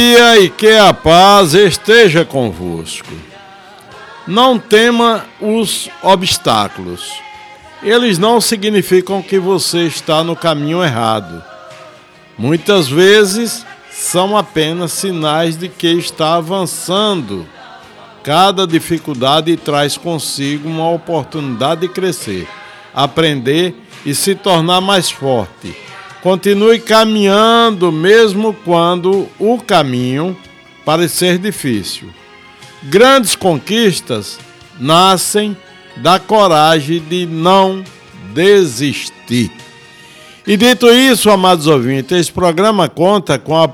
E que a paz esteja convosco. Não tema os obstáculos. Eles não significam que você está no caminho errado. Muitas vezes são apenas sinais de que está avançando. Cada dificuldade traz consigo uma oportunidade de crescer, aprender e se tornar mais forte. Continue caminhando mesmo quando o caminho parecer difícil. Grandes conquistas nascem da coragem de não desistir. E dito isso, amados ouvintes, esse programa conta com a